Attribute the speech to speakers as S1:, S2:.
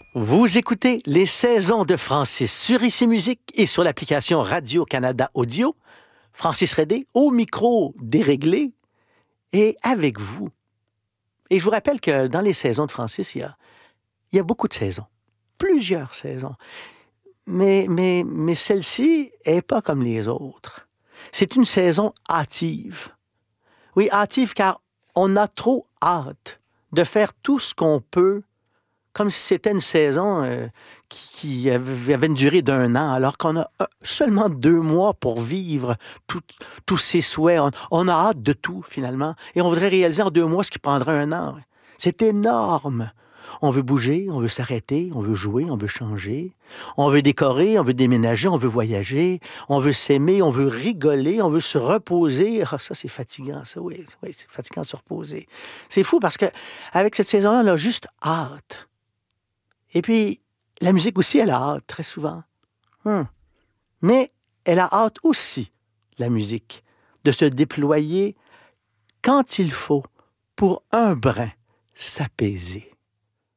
S1: Vous écoutez Les Saisons de Francis sur ICI Musique et sur l'application Radio-Canada Audio. Francis Redé au micro déréglé et avec vous. Et je vous rappelle que dans les saisons de Francis, il y a beaucoup de saisons, plusieurs saisons. Mais celle-ci n'est pas comme les autres. C'est une saison hâtive. Oui, hâtive car on a trop hâte de faire tout ce qu'on peut, comme si c'était une saison qui avait une durée d'1 an, alors qu'on a seulement 2 mois pour vivre tous ces souhaits. On a hâte de tout, finalement, et on voudrait réaliser en 2 mois ce qui prendrait 1 an. C'est énorme. On veut bouger, on veut s'arrêter, on veut jouer, on veut changer, on veut décorer, on veut déménager, on veut voyager, on veut s'aimer, on veut rigoler, on veut se reposer. Ah, ça, c'est fatigant, ça, oui, c'est fatigant de se reposer. C'est fou parce qu'avec cette saison-là, on a juste hâte. Et puis, la musique aussi, elle a hâte, très souvent. Mais elle a hâte aussi, la musique, de se déployer quand il faut pour un brin s'apaiser.